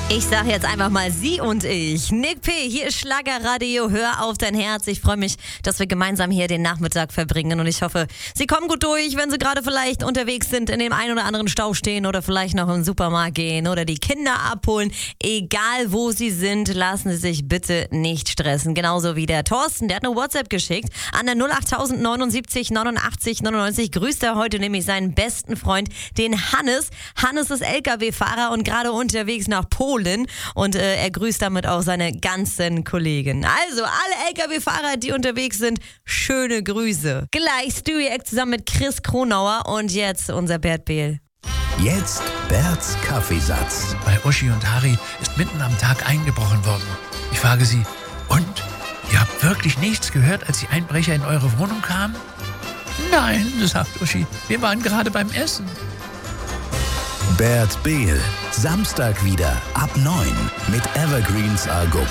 Ich sag jetzt einfach mal Sie und ich. Nick P., hier ist Schlagerradio, hör auf dein Herz. Ich freue mich, dass wir gemeinsam hier den Nachmittag verbringen und ich hoffe, Sie kommen gut durch, wenn Sie gerade vielleicht unterwegs sind, in dem einen oder anderen Stau stehen oder vielleicht noch im Supermarkt gehen oder die Kinder abholen. Egal wo Sie sind, lassen Sie sich bitte nicht stressen. Genauso wie der Thorsten, der hat eine WhatsApp geschickt an der 08079 89 99. Grüßt er heute nämlich seinen besten Freund, den Hannes. Hannes ist LKW-Fahrer und gerade unterwegs nach Polen. Und er grüßt damit auch seine ganzen Kollegen. Also alle LKW-Fahrer, die unterwegs sind, schöne Grüße. Gleich Stewie Eck zusammen mit Chris Kronauer und jetzt unser Bert Behl. Jetzt Berts Kaffeesatz. Bei Uschi und Harry ist mitten am Tag eingebrochen worden. Ich frage sie, und? Ihr habt wirklich nichts gehört, als die Einbrecher in eure Wohnung kamen? Nein, sagt Uschi, wir waren gerade beim Essen. Bert Behl, Samstag wieder ab 9 mit Evergreens A Go